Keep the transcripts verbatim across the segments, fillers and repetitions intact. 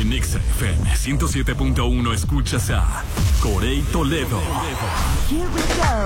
En Exa F M ciento siete punto uno escuchas a Corey Toledo. Here we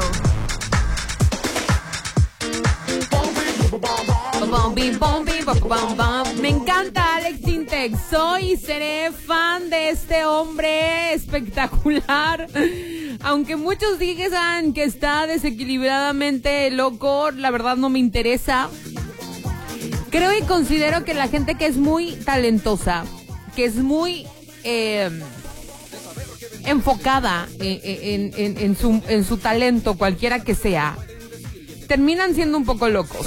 go. Bombi, bombi, bom, bom, bom. Me encanta Alex Sintek. Soy y seré fan de este hombre espectacular. Aunque muchos digan que está desequilibradamente loco, la verdad no me interesa. Creo y considero que la gente que es muy talentosa, que es muy eh, enfocada en, en, en, en, su, en su talento, cualquiera que sea, terminan siendo un poco locos.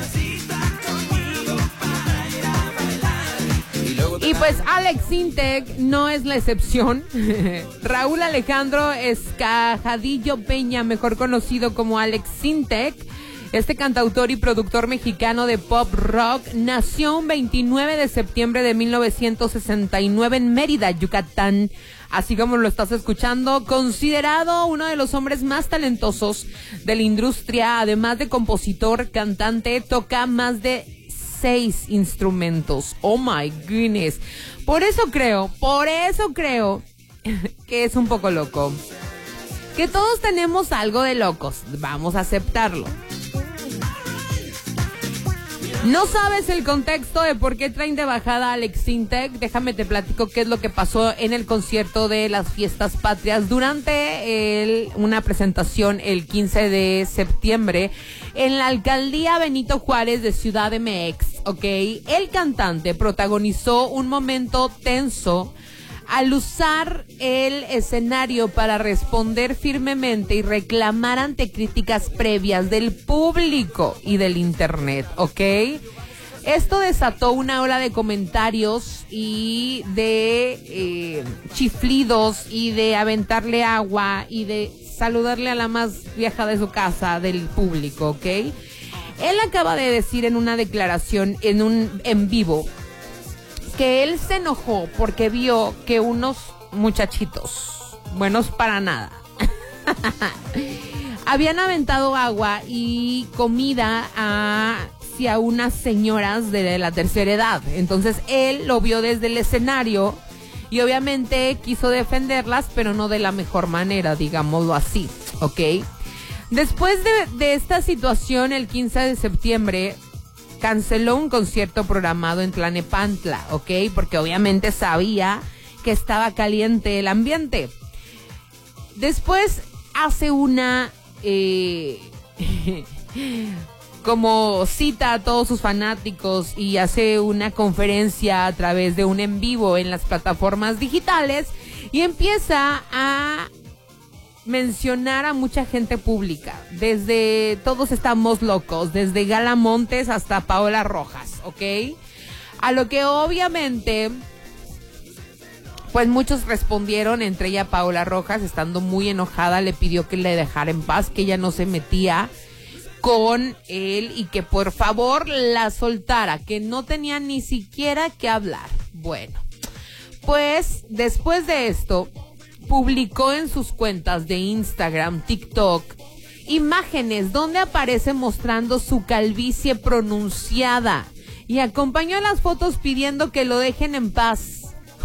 Y pues Alex Sintek no es la excepción. Raúl Alejandro Escajadillo Peña, mejor conocido como Alex Sintek, este cantautor y productor mexicano de pop rock, nació un veintinueve de septiembre de mil novecientos sesenta y nueve en Mérida, Yucatán. Así como lo estás escuchando, considerado uno de los hombres más talentosos de la industria, además de compositor, cantante, toca más de seis instrumentos. Oh my goodness. Por eso creo, por eso creo que es un poco loco. Que todos tenemos algo de locos, vamos a aceptarlo. ¿No sabes el contexto de por qué traen de bajada a Alex Sintek? Déjame te platico qué es lo que pasó en el concierto de las Fiestas Patrias durante el, una presentación el quince de septiembre en la Alcaldía Benito Juárez de Ciudad M X, ¿ok? El cantante protagonizó un momento tenso al usar el escenario para responder firmemente y reclamar ante críticas previas del público y del internet, ¿ok? Esto desató una ola de comentarios y de eh, chiflidos y de aventarle agua y de saludarle a la más vieja de su casa del público, ¿ok? Él acaba de decir en una declaración en un en vivo que él se enojó porque vio que unos muchachitos, buenos para nada, habían aventado agua y comida hacia unas señoras de la tercera edad. Entonces él lo vio desde el escenario y obviamente quiso defenderlas, pero no de la mejor manera, digámoslo así, ¿ok? Después de, de esta situación, el quince de septiembre, canceló un concierto programado en Tlalnepantla, ¿ok? Porque obviamente sabía que estaba caliente el ambiente. Después hace una eh, como cita a todos sus fanáticos y hace una conferencia a través de un en vivo en las plataformas digitales y empieza a mencionar a mucha gente pública, desde Todos Estamos Locos, desde Gala Montes hasta Paola Rojas, ¿ok? A lo que obviamente pues muchos respondieron, entre ella Paola Rojas, estando muy enojada, le pidió que le dejara en paz, que ella no se metía con él y que por favor la soltara, que no tenía ni siquiera que hablar. Bueno, pues después de esto publicó en sus cuentas de Instagram, TikTok, imágenes donde aparece mostrando su calvicie pronunciada y acompañó las fotos pidiendo que lo dejen en paz.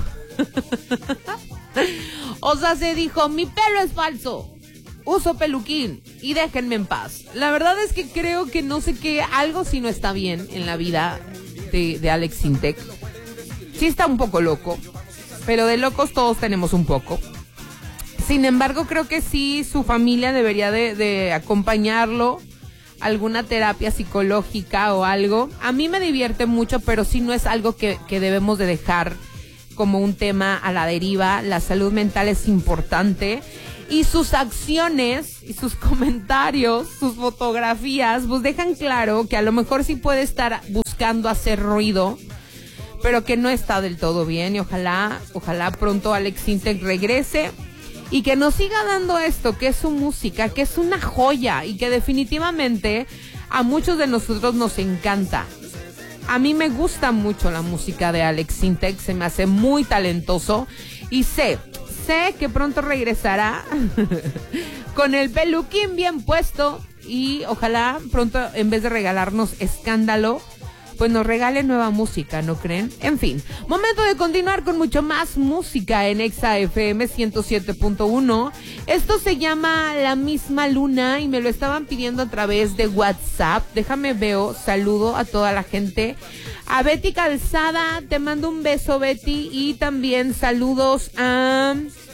O sea, se dijo, mi pelo es falso, uso peluquín y déjenme en paz. La verdad es que creo que no sé qué, algo si no está bien en la vida de, de Alex Sintek. Sí está un poco loco, pero de locos todos tenemos un poco. Sin embargo, creo que sí, su familia debería de, de acompañarlo, alguna terapia psicológica o algo. A mí me divierte mucho, pero sí no es algo que, que debemos de dejar como un tema a la deriva. La salud mental es importante y sus acciones y sus comentarios, sus fotografías, pues dejan claro que a lo mejor sí puede estar buscando hacer ruido, pero que no está del todo bien y ojalá, ojalá pronto Alex Sintek regrese y que nos siga dando esto, que es su música, que es una joya y que definitivamente a muchos de nosotros nos encanta. A mí me gusta mucho la música de Alex Sintek, se me hace muy talentoso y sé, sé que pronto regresará con el peluquín bien puesto y ojalá pronto, en vez de regalarnos escándalo, pues nos regale nueva música, ¿no creen? En fin, momento de continuar con mucho más música en Exa F M ciento siete punto uno. Esto se llama La Misma Luna y me lo estaban pidiendo a través de WhatsApp. Déjame veo, saludo a toda la gente. A Betty Calzada, te mando un beso, Betty, y también saludos a...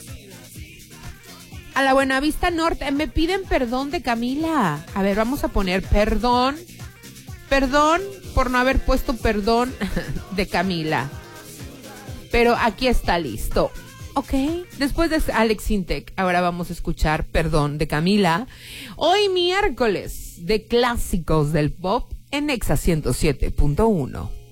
A la Buenavista Norte. Me piden perdón de Camila. A ver, vamos a poner perdón. Perdón por no haber puesto perdón de Camila. Pero aquí está listo. Ok. Después de Alex Intec, ahora vamos a escuchar Perdón de Camila. Hoy miércoles de clásicos del pop en Exa ciento siete punto uno.